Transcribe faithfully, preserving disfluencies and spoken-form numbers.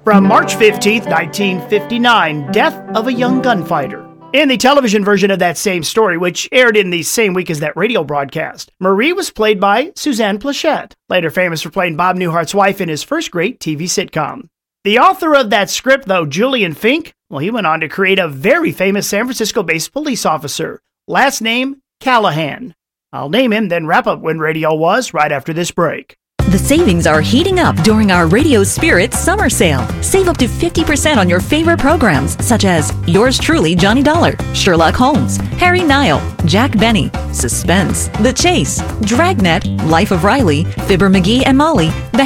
From March fifteenth, nineteen fifty-nine, Death of a Young Gunfighter. In the television version of that same story, which aired in the same week as that radio broadcast, Marie was played by Suzanne Pleshette, later famous for playing Bob Newhart's wife in his first great T V sitcom. The author of that script, though, Julian Fink, well, he went on to create a very famous San Francisco-based police officer, last name Callahan. I'll name him, then wrap up When Radio Was right after this break. The savings are heating up during our Radio Spirit summer sale. Save up to fifty percent on your favorite programs, such as Yours Truly, Johnny Dollar, Sherlock Holmes, Harry Nile, Jack Benny, Suspense, The Chase, Dragnet, Life of Riley, Fibber McGee and Molly, The